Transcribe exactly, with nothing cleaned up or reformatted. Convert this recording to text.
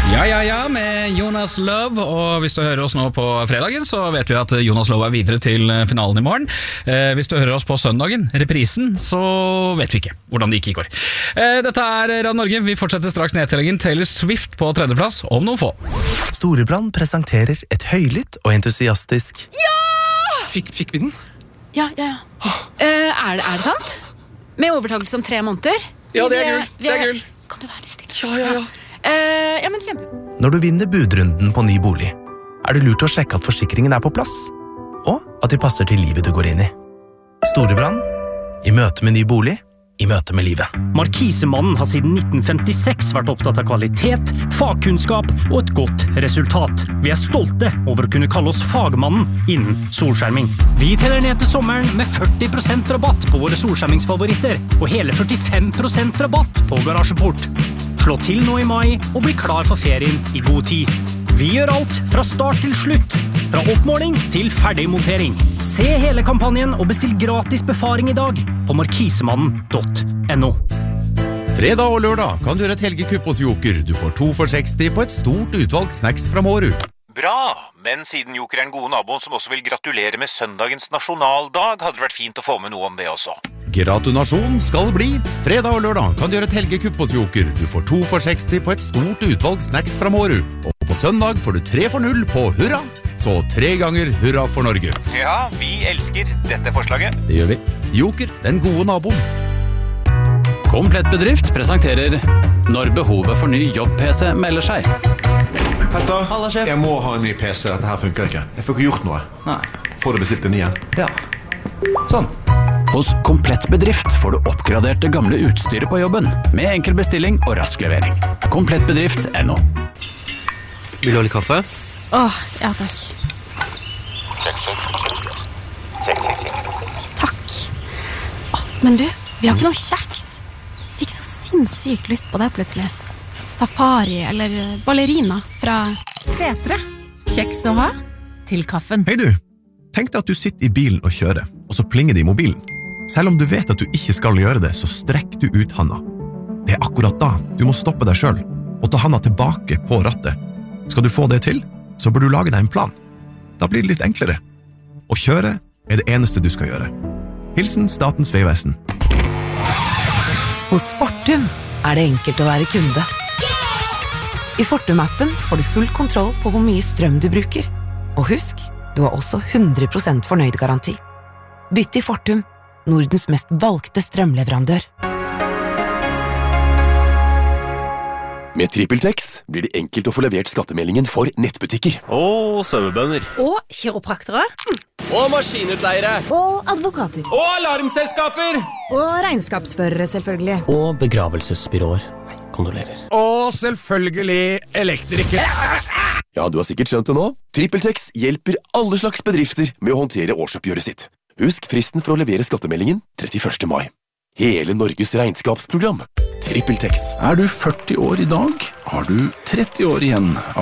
Ja, ja, ja, med Jonas Love, og hvis du hører oss nå på fredagen, så vet vi at Jonas Love er videre til finalen i morgen. Eh, hvis du hører oss på søndagen, reprisen, så vet vi ikke hvordan det gikk i går. Eh, dette er Radio Norge, vi fortsetter straks nedtellingen. Taylor Swift på tredjeplass om noen få. Storebrand presenterer et høylytt og entusiastisk Ja! Fikk, fikk vi den? Ja, ja, ja. Uh, er, det, er det sant? Med overtakelse om tre måneder? Ja, det er gull. Det er gull. Kan du være litt stille? Ja, ja, ja. Uh, ja, men kjempe. Når du vinner budrunden på ny bolig, er det lurt å sjekke at forsikringen er på plass, og at de passer til livet du går inn i. Storebrand, i møte med ny bolig, i møte med livet. Markisemannen har siden nitten femtiseks vært opptatt av kvalitet, fagkunnskap og et godt resultat. Vi er stolte over å kunne kalle oss fagmannen innen solskjerming. Vi teller ned til sommeren med førti prosent rabatt på våre solskjermingsfavoritter, og hele førtifem prosent rabatt på garasjeport. Slå til nå i mai og bli klar for ferien i god tid. Vi gjør alt fra start til slutt, fra oppmåling til ferdigmontering. Se hele kampanjen og bestill gratis befaring i dag på markisemannen punktum no. Fredag og lørdag kan du gjøre et helgekupp hos Joker. Du får to for seksti på et stort utvalg snacks fra Mårud. Bra, men siden Joker er en god nabo som også vil gratulere med søndagens nasjonaldag, hadde det vært fint å få med noe om det også. Gratulasjon skal bli. Fredag og lørdag kan du gjøre et helgekupp hos Joker. Du får to for seksti på et stort utvalg snacks fra Mårud. Og på søndag får du tre for null på hurra. Så tre ganger hurra for Norge. Ja, vi elsker dette forslaget. Det gjør vi. Joker, den gode naboen. Komplett bedrift presenterer når behovet for ny jobb-PC melder seg. Petter, jeg må ha en ny PC. Dette her funker ikke. Jeg får ikke gjort noe. Nei. Får du bestilt en ny igjen? Ja. Sånn. Hos Komplett bedrift får du oppgradert det gamle utstyret på jobben, med enkel bestilling og rask levering. komplett bedrift punktum no. Vil du ha litt kaffe? Åh, ja takk. Sjekk, sjekk. Sjekk, sjekk, sjekk. Takk. Åh, men du, vi har ikke noe kjeks. Fikk så sinnssykt lyst på det plutselig. Safari eller ballerina fra Setre. Kjeks å ha til kaffen. Hei du, tenk deg at du sitter i bilen og kjører, og så plinger det i mobilen. Selv om du vet at du ikke skal gjøre det, så strekk du ut handa. Det er akkurat da du må stoppe deg selv og ta handa tilbake på rattet. Skal du få det til, så bør du lage deg en plan. Da blir det litt enklere. Å kjøre er det eneste du skal gjøre. Hilsen Statens vegvesen. Hos Fortum er det enkelt å være kunde. I Fortum-appen får du full kontroll på hvor mye strøm du bruker. Og husk, du har også hundre prosent fornøyd-garanti. Bytt til Fortum, Nordens mest valgte strømleverandør. Med TrippelTex blir det enkelt å få levert skattemeldingen for nettbutikker. Og sauebønder. Og kiropraktere. Og maskinutleiere. Og advokater. Og alarmselskaper. Og regnskapsførere, selvfølgelig. Og begravelsesbyråer. Kondolerer. Og selvfølgelig elektrikere. Ja, du har sikkert skjønt det nå. TrippelTex hjelper alle slags bedrifter med å håndtere årsoppgjøret sitt. Husk fristen for å levere skattemeldingen trettiførste mai. Hele Norges regnskapsprogram. TrippelTex. Er du førti år i dag, har du tretti år igjen